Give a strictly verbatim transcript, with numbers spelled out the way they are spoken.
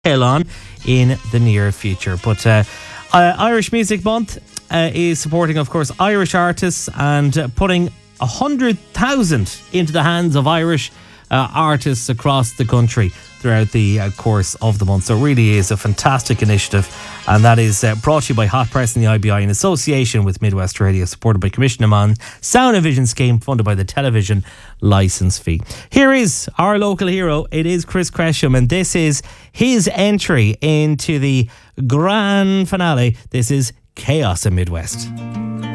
on in the near future. But uh, uh, Irish Music Month uh, is supporting, of course, Irish artists and uh, putting a hundred thousand into the hands of Irish uh, artists across the country throughout the uh, course of the month. So it really is a fantastic initiative, and that is uh, brought to you by Hot Press and the I B I in association with Midwest Radio, supported by Commission Amon Sound and Vision Scheme, funded by the television licence fee. Here is our local hero. It is Chris Cresham, and this is his entry into the grand finale. This is Chaos in Midwest.